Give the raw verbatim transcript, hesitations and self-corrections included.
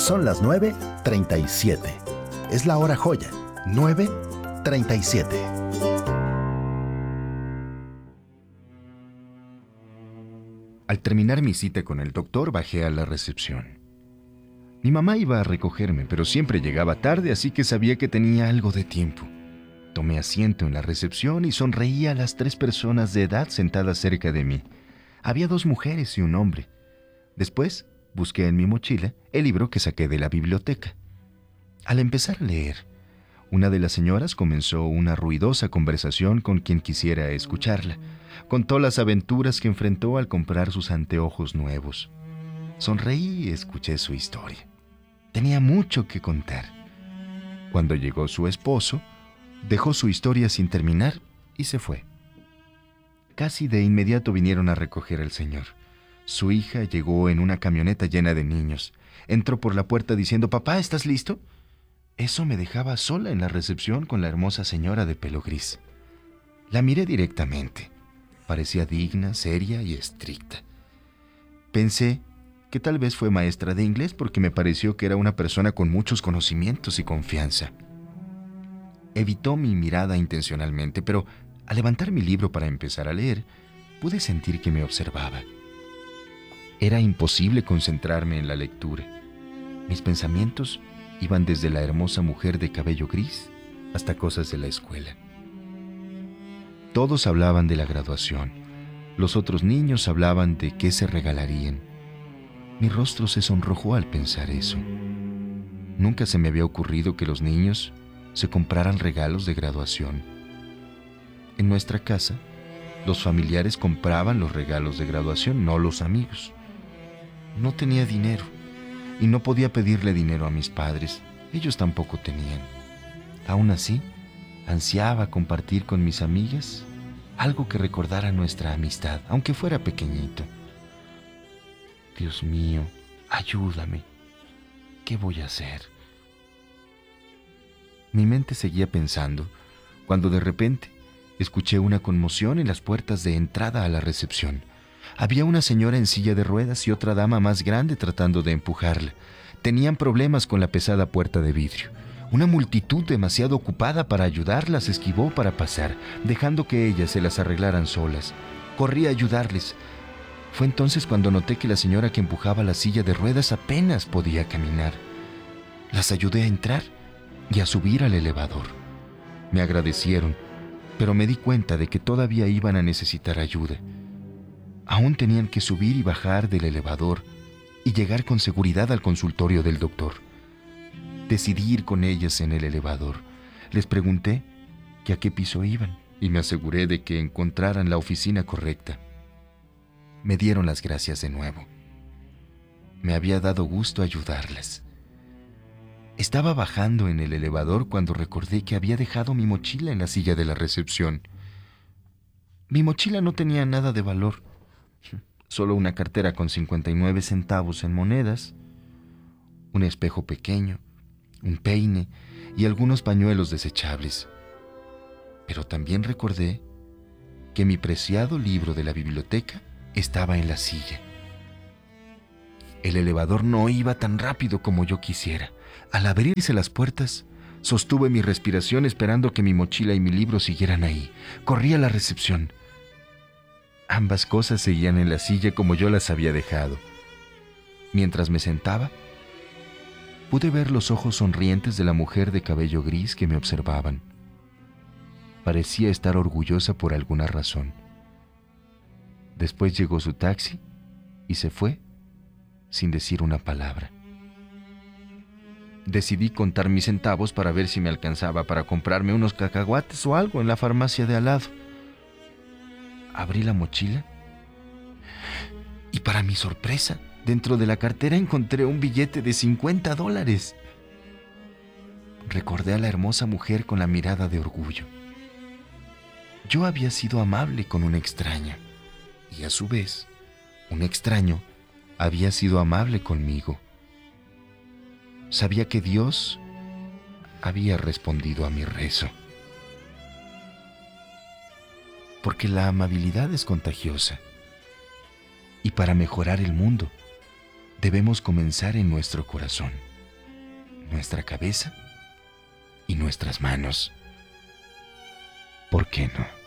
Son las nueve treinta y siete. Es la hora joya. nueve treinta y siete. Al terminar mi cita con el doctor, bajé a la recepción. Mi mamá iba a recogerme, pero siempre llegaba tarde, así que sabía que tenía algo de tiempo. Tomé asiento en la recepción y sonreí a las tres personas de edad sentadas cerca de mí. Había dos mujeres y un hombre. Después, busqué en mi mochila el libro que saqué de la biblioteca. Al empezar a leer, una de las señoras comenzó una ruidosa conversación con quien quisiera escucharla. Contó las aventuras que enfrentó al comprar sus anteojos nuevos. Sonreí y escuché su historia. Tenía mucho que contar. Cuando llegó su esposo, dejó su historia sin terminar y se fue. Casi de inmediato vinieron a recoger al señor. Su hija llegó en una camioneta llena de niños. Entró por la puerta diciendo: «Papá, ¿estás listo?». Eso me dejaba sola en la recepción con la hermosa señora de pelo gris. La miré directamente. Parecía digna, seria y estricta. Pensé que tal vez fue maestra de inglés porque me pareció que era una persona con muchos conocimientos y confianza. Evitó mi mirada intencionalmente, pero al levantar mi libro para empezar a leer, pude sentir que me observaba. Era imposible concentrarme en la lectura. Mis pensamientos iban desde la hermosa mujer de cabello gris hasta cosas de la escuela. Todos hablaban de la graduación. Los otros niños hablaban de qué se regalarían. Mi rostro se sonrojó al pensar eso. Nunca se me había ocurrido que los niños se compraran regalos de graduación. En nuestra casa, los familiares compraban los regalos de graduación, no los amigos. No tenía dinero y no podía pedirle dinero a mis padres. Ellos tampoco tenían. Aún así, ansiaba compartir con mis amigas algo que recordara nuestra amistad, aunque fuera pequeñito. Dios mío, ayúdame. ¿Qué voy a hacer? Mi mente seguía pensando cuando de repente escuché una conmoción en las puertas de entrada a la recepción. Había una señora en silla de ruedas y otra dama más grande tratando de empujarla. Tenían problemas con la pesada puerta de vidrio. Una multitud demasiado ocupada para ayudarlas esquivó para pasar, dejando que ellas se las arreglaran solas. Corrí a ayudarles. Fue entonces cuando noté que la señora que empujaba la silla de ruedas apenas podía caminar. Las ayudé a entrar y a subir al elevador. Me agradecieron, pero me di cuenta de que todavía iban a necesitar ayuda. Aún tenían que subir y bajar del elevador y llegar con seguridad al consultorio del doctor. Decidí ir con ellas en el elevador. Les pregunté que a qué piso iban y me aseguré de que encontraran la oficina correcta. Me dieron las gracias de nuevo. Me había dado gusto ayudarlas. Estaba bajando en el elevador cuando recordé que había dejado mi mochila en la silla de la recepción. Mi mochila no tenía nada de valor. Solo una cartera con cincuenta y nueve centavos en monedas, un espejo pequeño, un peine y algunos pañuelos desechables. Pero también recordé que mi preciado libro de la biblioteca estaba en la silla. El elevador no iba tan rápido como yo quisiera. Al abrirse las puertas, sostuve mi respiración esperando que mi mochila y mi libro siguieran ahí. Corrí a la recepción. Ambas cosas seguían en la silla como yo las había dejado. Mientras me sentaba, pude ver los ojos sonrientes de la mujer de cabello gris que me observaban. Parecía estar orgullosa por alguna razón. Después llegó su taxi y se fue sin decir una palabra. Decidí contar mis centavos para ver si me alcanzaba para comprarme unos cacahuates o algo en la farmacia de al lado. Abrí la mochila y, para mi sorpresa, dentro de la cartera encontré un billete de cincuenta dólares. Recordé a la hermosa mujer con la mirada de orgullo. Yo había sido amable con un extraño y, a su vez, un extraño había sido amable conmigo. Sabía que Dios había respondido a mi rezo. Porque la amabilidad es contagiosa. Y para mejorar el mundo, debemos comenzar en nuestro corazón. nuestra cabeza y nuestras manos. ¿Por qué no?